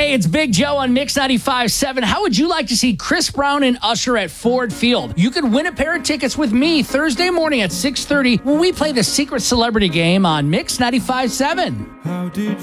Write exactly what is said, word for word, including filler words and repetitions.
Hey, it's Big Joe on Mix ninety-five point seven. How would you like to see Chris Brown and Usher at Ford Field? You could win a pair of tickets with me Thursday morning at six thirty when we play the Secret Celebrity Game on Mix ninety-five point seven. How did